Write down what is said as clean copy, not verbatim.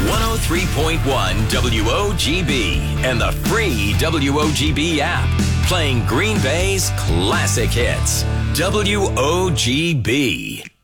103.1 WOGB and the free WOGB app. Playing Green Bay's classic hits. WOGB.